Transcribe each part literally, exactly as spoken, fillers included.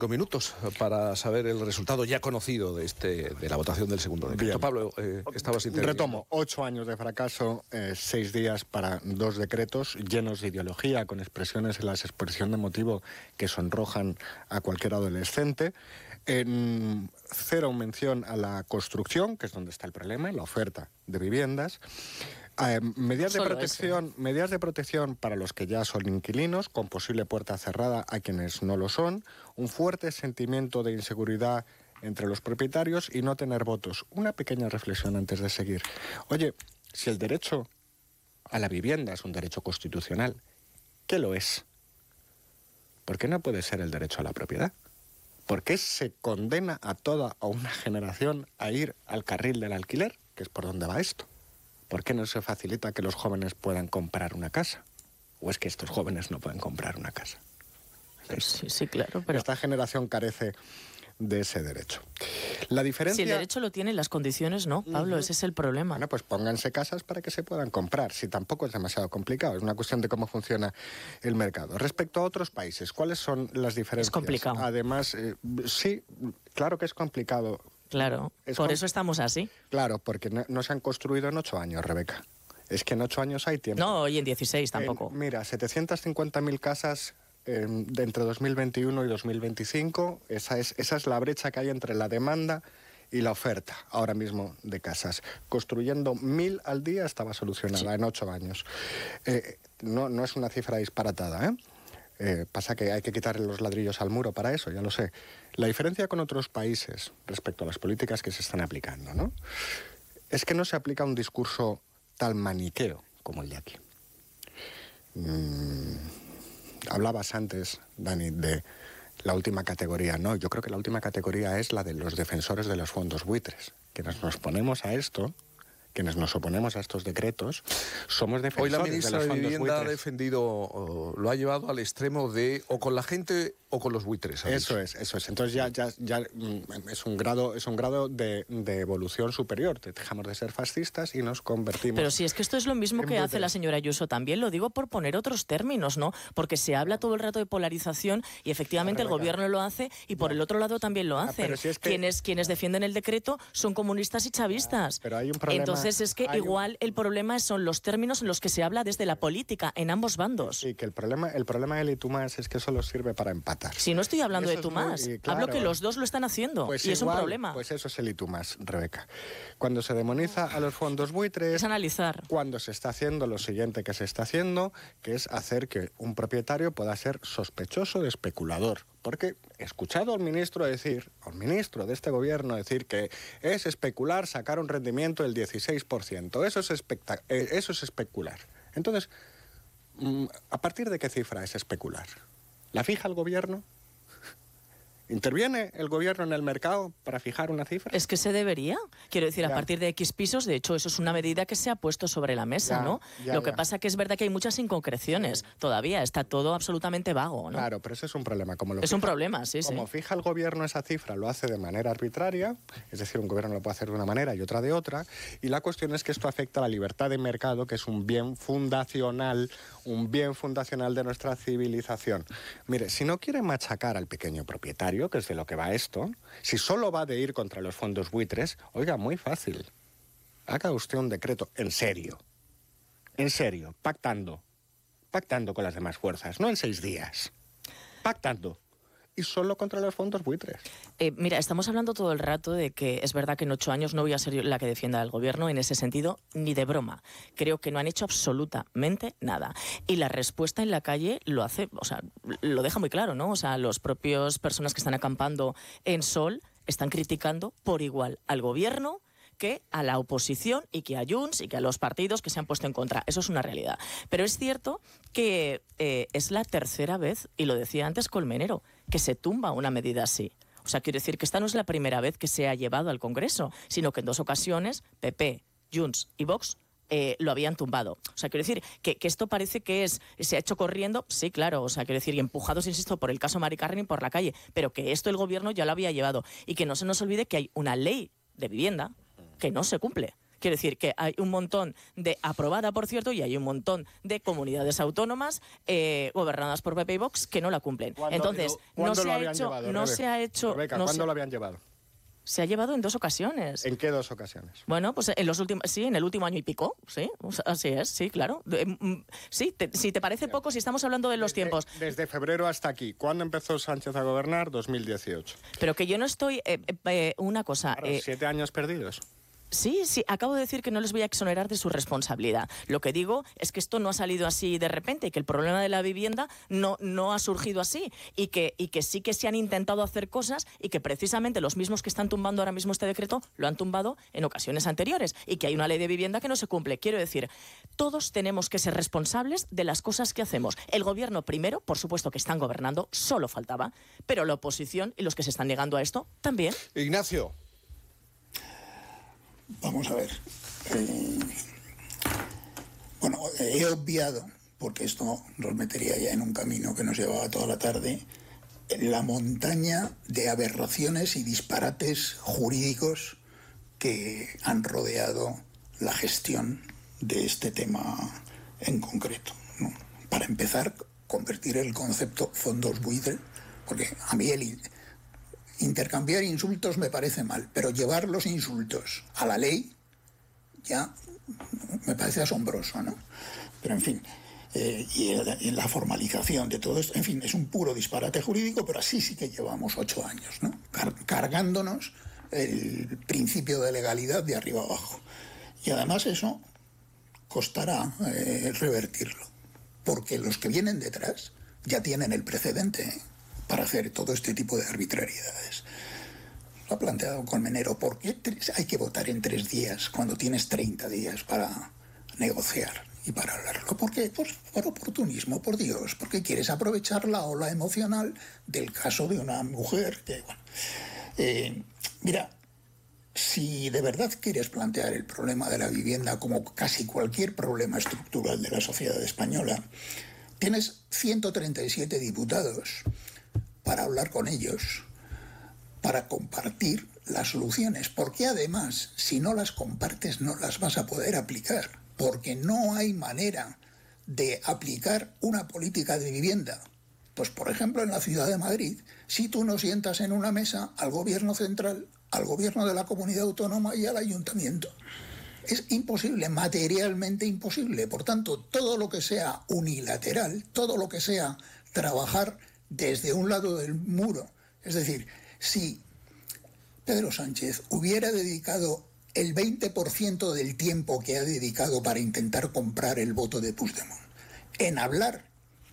Con minutos para saber el resultado ya conocido de este de la votación del segundo decreto. Bien. Pablo, eh, estabas interviniendo. Retomo, ocho años de fracaso, eh, seis días para dos decretos llenos de ideología, con expresiones en la expresión de motivo que sonrojan a cualquier adolescente. En cero mención a la construcción, que es donde está el problema, en la oferta de viviendas. Eh, medidas, de protección, medidas de protección para los que ya son inquilinos, con posible puerta cerrada a quienes no lo son, un fuerte sentimiento de inseguridad entre los propietarios y no tener votos. Una pequeña reflexión antes de seguir. Oye, si el derecho a la vivienda es un derecho constitucional, ¿qué lo es? ¿Por qué no puede ser el derecho a la propiedad? ¿Por qué se condena a toda a una generación a ir al carril del alquiler, que es por donde va esto? ¿Por qué no se facilita que los jóvenes puedan comprar una casa? ¿O es que estos jóvenes no pueden comprar una casa? Sí, sí, claro, pero... Esta generación carece de ese derecho. La diferencia... Si el derecho lo tiene, las condiciones no, Pablo, uh-huh. Ese es el problema. Bueno, pues pónganse casas para que se puedan comprar, si tampoco es demasiado complicado, es una cuestión de cómo funciona el mercado. Respecto a otros países, ¿cuáles son las diferencias? Es complicado. Además, eh, sí, claro que es complicado. Claro, es por eso estamos así. Claro, porque no, no se han construido en ocho años, Rebeca. Es que en ocho años hay tiempo. No, y en dieciséis tampoco. Eh, mira, setecientas cincuenta mil casas eh, de entre dos mil veintiuno y dos mil veinticinco. Esa es, esa es la brecha que hay entre la demanda y la oferta ahora mismo de casas. Construyendo mil al día estaba solucionada, sí, en ocho años. Eh, no, no es una cifra disparatada, ¿eh? Eh, pasa que hay que quitar los ladrillos al muro para eso, ya lo sé. La diferencia con otros países respecto a las políticas que se están aplicando, ¿no?, es que no se aplica un discurso tan maniqueo como el de aquí. Mm, hablabas antes, Dani, de la última categoría. No, yo creo que la última categoría es la de los defensores de los fondos buitres. Quienes nos ponemos a esto, quienes nos oponemos a estos decretos, somos defensores de los fondos buitres. Hoy la ministra de, de Vivienda ha defendido, o, lo ha llevado al extremo de o con la gente o con los buitres. Eso es, eso es. Entonces ya, ya, ya es un grado, es un grado de, de evolución superior. Dejamos de ser fascistas y nos convertimos. Pero si es que esto es lo mismo que hace la señora Ayuso también, lo digo por poner otros términos, ¿no? Porque se habla todo el rato de polarización y efectivamente el gobierno lo hace y por el otro lado también lo hacen. Ah, si es que... quienes, quienes defienden el decreto son comunistas y chavistas. Pero hay un problema. Entonces es que igual un... el problema son los términos en los que se habla desde la política, en ambos bandos. Sí, que el problema, el problema del y tú más es que solo sirve para empatar. Si no estoy hablando de tú más, muy, claro, hablo que los dos lo están haciendo, pues y igual, es un problema. Pues eso es el y tú más, Rebeca. Cuando se demoniza a los fondos buitres... Es analizar. Cuando se está haciendo lo siguiente que se está haciendo, que es hacer que un propietario pueda ser sospechoso de especulador. Porque he escuchado al ministro decir, al ministro de este gobierno decir que es especular sacar un rendimiento del dieciséis por ciento. Eso es, espectac- eso es especular. Entonces, ¿a partir de qué cifra es especular? ¿La fija el gobierno? ¿Interviene el gobierno en el mercado para fijar una cifra? Es que se debería. Quiero decir, ya. a partir de X pisos, de hecho, eso es una medida que se ha puesto sobre la mesa, ya, ¿no? Ya, Lo que ya. pasa que es verdad que hay muchas inconcreciones. Sí. Todavía está todo absolutamente vago, ¿no? Claro, pero ese es un problema. Como lo es fija, un problema, sí, como sí. fija el gobierno esa cifra, lo hace de manera arbitraria, es decir, un gobierno lo puede hacer de una manera y otra de otra, y la cuestión es que esto afecta a la libertad de mercado, que es un bien fundacional, un bien fundacional de nuestra civilización. Mire, si no quiere machacar al pequeño propietario, que es de lo que va esto, si solo va de ir contra los fondos buitres, oiga, muy fácil. Haga usted un decreto en serio, en serio, pactando, pactando con las demás fuerzas, no en seis días, pactando. Y solo contra los fondos buitres. Eh, mira, estamos hablando todo el rato de que es verdad que en ocho años no voy a ser yo la que defienda al gobierno en ese sentido, ni de broma. Creo que no han hecho absolutamente nada. Y la respuesta en la calle lo hace, o sea, lo deja muy claro, ¿no? O sea, los propios personas que están acampando en Sol están criticando por igual al gobierno que a la oposición y que a Junts y que a los partidos que se han puesto en contra. Eso es una realidad. Pero es cierto que eh, es la tercera vez, y lo decía antes Colmenero, que se tumba una medida así. O sea, quiero decir que esta no es la primera vez que se ha llevado al Congreso, sino que en dos ocasiones P P, Junts y Vox eh, lo habían tumbado. O sea, quiero decir que, que esto parece que es se ha hecho corriendo, sí, claro, o sea, quiero decir, y empujados, insisto, por el caso Mari Carmen y por la calle, pero que esto el gobierno ya lo había llevado. Y que no se nos olvide que hay una ley de vivienda que no se cumple, Quiero decir que hay un montón de, aprobada por cierto, y hay un montón de comunidades autónomas eh, gobernadas por P P y Vox que no la cumplen. Entonces, no se ha hecho... Llevado, no se ha hecho Rebeca, no ¿cuándo se... lo habían llevado? Se ha llevado en dos ocasiones. ¿En qué dos ocasiones? Bueno, pues en los últimos, sí, en el último año y pico, sí, así es, sí, claro. Sí, te, si te parece poco, si estamos hablando de los desde, tiempos. Desde febrero hasta aquí. ¿Cuándo empezó Sánchez a gobernar? dos mil dieciocho. Pero que yo no estoy, eh, eh, una cosa. Claro, eh, siete años perdidos. Sí, sí, acabo de decir que no les voy a exonerar de su responsabilidad. Lo que digo es que esto no ha salido así de repente y que el problema de la vivienda no, no ha surgido así y que, y que sí que se han intentado hacer cosas y que precisamente los mismos que están tumbando ahora mismo este decreto lo han tumbado en ocasiones anteriores y que hay una ley de vivienda que no se cumple. Quiero decir, todos tenemos que ser responsables de las cosas que hacemos. El gobierno primero, por supuesto que están gobernando, solo faltaba, pero la oposición y los que se están negando a esto también. Ignacio. Vamos a ver. Eh, bueno, he obviado, porque esto nos metería ya en un camino que nos llevaba toda la tarde, la montaña de aberraciones y disparates jurídicos que han rodeado la gestión de este tema en concreto, ¿no? Para empezar, convertir el concepto fondos buitre, porque a mí el... intercambiar insultos me parece mal, pero llevar los insultos a la ley ya me parece asombroso, ¿no? Pero en fin, eh, y, el, y la formalización de todo esto, en fin, es un puro disparate jurídico, pero así sí que llevamos ocho años, ¿no? Car cargándonos el principio de legalidad de arriba abajo. Y además eso costará eh, revertirlo, porque los que vienen detrás ya tienen el precedente, ¿eh?, para hacer todo este tipo de arbitrariedades. Lo ha planteado Colmenero. ¿Por qué hay que votar en tres días cuando tienes treinta días para negociar y para hablarlo? ¿Por qué? Pues por oportunismo, por Dios, porque quieres aprovechar la ola emocional del caso de una mujer que, bueno, eh, mira, si de verdad quieres plantear el problema de la vivienda como casi cualquier problema estructural de la sociedad española, tienes ciento treinta y siete diputados para hablar con ellos, para compartir las soluciones, porque además, si no las compartes, no las vas a poder aplicar, porque no hay manera de aplicar una política de vivienda. Pues, por ejemplo, en la ciudad de Madrid, si tú no sientas en una mesa al gobierno central, al gobierno de la comunidad autónoma y al ayuntamiento. Es imposible, materialmente imposible. Por tanto, todo lo que sea unilateral, todo lo que sea trabajar desde un lado del muro, es decir, si Pedro Sánchez hubiera dedicado el veinte por ciento del tiempo que ha dedicado para intentar comprar el voto de Puigdemont en hablar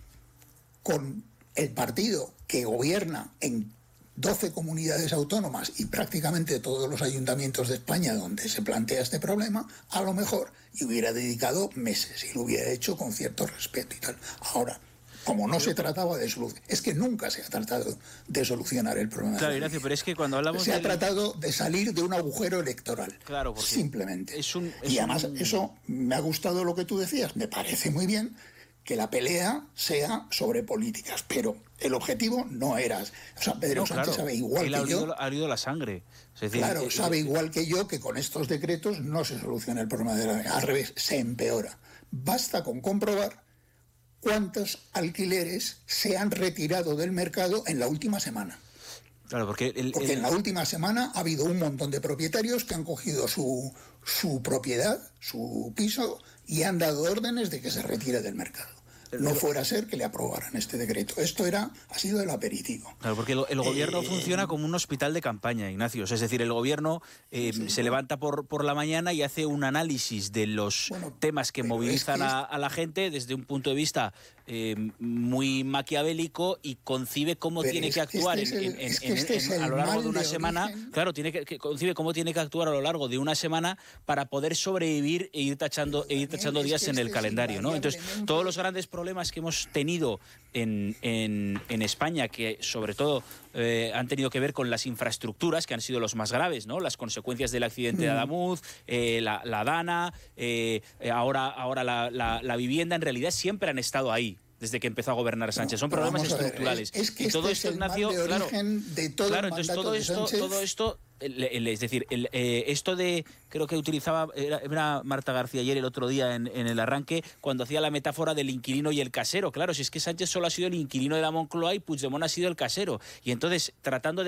con el partido que gobierna en doce comunidades autónomas y prácticamente todos los ayuntamientos de España donde se plantea este problema, a lo mejor, y hubiera dedicado meses y lo hubiera hecho con cierto respeto y tal. Ahora, como no se trataba de solucionar, es que nunca se ha tratado de solucionar el problema. Claro, Ignacio, pero es que cuando hablamos se de... ha tratado de salir de un agujero electoral. Claro, porque simplemente. Es un, es y además, un... eso me ha gustado lo que tú decías, me parece muy bien que la pelea sea sobre políticas, pero el objetivo no era... O sea, Pedro no, Sánchez claro, sabe igual él que ha olido, yo... ha olido la sangre. Es decir, claro, eh, sabe eh, igual que yo que con estos decretos no se soluciona el problema de la... Al revés, se empeora. Basta con comprobar cuántos alquileres se han retirado del mercado en la última semana. Claro, porque, el, porque el... en la última semana ha habido un montón de propietarios que han cogido su, su propiedad, su piso, y han dado órdenes de que se retire del mercado. No fuera a ser que le aprobaran este decreto. Esto era ha sido el aperitivo. Claro, porque el, el gobierno eh, funciona como un hospital de campaña, Ignacio. Es decir, el gobierno eh, sí, se no. levanta por, por la mañana y hace un análisis de los bueno, temas que movilizan es que a, a la gente desde un punto de vista eh, muy maquiavélico y concibe cómo pero tiene que actuar este en, en, en, este en, en, a lo largo de una de semana. Origen. Claro, tiene que, que concibe cómo tiene que actuar a lo largo de una semana para poder sobrevivir e ir tachando, e ir tachando días en el este calendario, ¿no? Entonces, todos los grandes problemas que hemos tenido en, en, en España, que sobre todo eh, han tenido que ver con las infraestructuras, que han sido los más graves, ¿no? Las consecuencias del accidente mm. de Adamuz, eh, la, la Dana, eh, ahora, ahora la, la, la vivienda, en realidad siempre han estado ahí desde que empezó a gobernar Sánchez. No, son problemas estructurales. Ver, es, es que y todo este esto, es el Ignacio, mal de claro, origen de todo claro, el entonces mandato todo de esto, Sánchez. todo esto el, el, es decir, el, eh, esto de, creo que utilizaba, era, era Marta García ayer el otro día en, en el arranque, cuando hacía la metáfora del inquilino y el casero. Claro, si es que Sánchez solo ha sido el inquilino de la Moncloa y Puigdemont ha sido el casero. Y entonces, tratando de